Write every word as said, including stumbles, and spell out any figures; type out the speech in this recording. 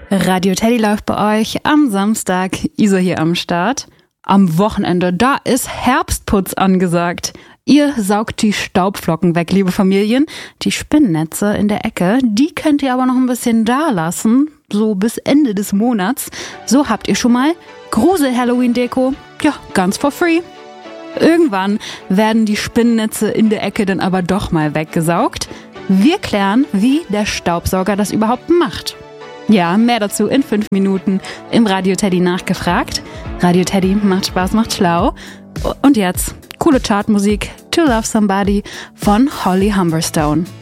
Radio Teddy läuft bei euch am Samstag. Isa hier am Start. Am Wochenende, da ist Herbstputz angesagt. Ihr saugt die Staubflocken weg, liebe Familien. Die Spinnennetze in der Ecke, die könnt ihr aber noch ein bisschen da lassen. So bis Ende des Monats. So habt ihr schon mal Grusel-Halloween-Deko. Ja, ganz for free. Irgendwann werden die Spinnennetze in der Ecke dann aber doch mal weggesaugt. Wir klären, wie der Staubsauger das überhaupt macht. Ja, mehr dazu in fünf Minuten im Radio Teddy nachgefragt. Radio Teddy macht Spaß, macht schlau. Und jetzt coole Chartmusik, To Love Somebody von Holly Humberstone.